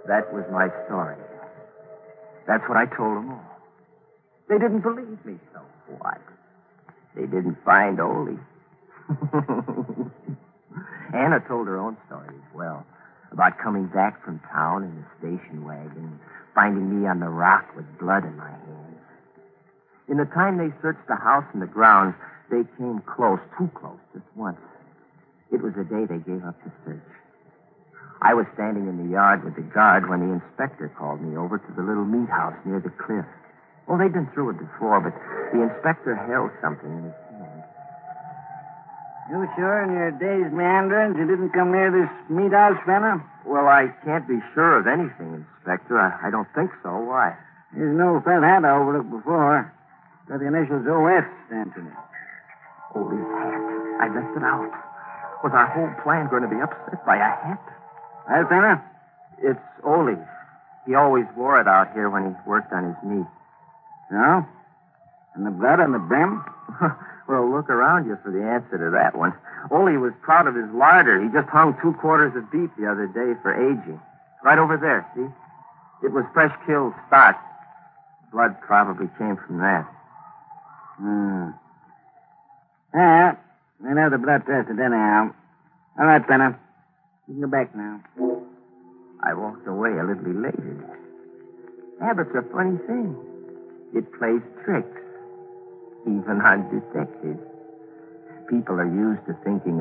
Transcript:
That was my story. That's what I told them all. They didn't believe me, so what? They didn't find Ole. Anna told her own story as well, about coming back from town in the station wagon, finding me on the rock with blood in my hands. In the time they searched the house and the grounds, they came close, too close, just once. It was the day they gave up the search. I was standing in the yard with the guard when the inspector called me over to the little meat house near the cliff. Well, they'd been through it before, but the inspector held something in his hand. You sure in your day's meanderings you didn't come near this meat house, Fenner? Well, I can't be sure of anything, Inspector. I don't think so. Why? There's no felt hat I overlooked before. Got the initials OS stamped in it. Ole's hat. I left it out. Was our whole plan going to be upset by a hat? Well, Fenner? It's Ole's. He always wore it out here when he worked on his meat. No? And the blood on the brim? Well, look around you for the answer to that one. Ole was proud of his larder. He just hung 2 quarters of beef the other day for aging. Right over there, see? It was fresh killed stock. Blood probably came from that. Yeah, we'll have the blood tested anyhow. All right, Fenner. You can go back now. I walked away a little elated. Habit's a funny thing. It plays tricks, even on detectives. People are used to thinking